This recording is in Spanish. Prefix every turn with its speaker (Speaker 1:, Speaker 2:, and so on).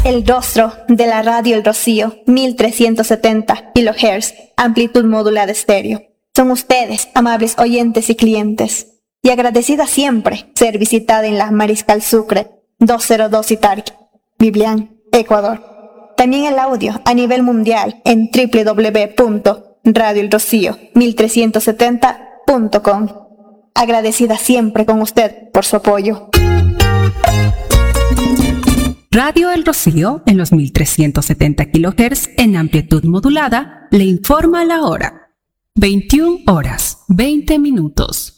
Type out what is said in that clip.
Speaker 1: El rostro de la radio El Rocío, 1370 kHz, amplitud modulada estéreo. Son ustedes, amables oyentes y clientes, y agradecida siempre ser visitada en la Mariscal Sucre, 202 Itarqui, Biblián, Ecuador. También el audio a nivel mundial en www.radioelrocío1370.com. Agradecida siempre con usted por su apoyo.
Speaker 2: Radio El Rocío, en los 1370 kHz en amplitud modulada, le informa la hora. 21 horas, 20 minutos.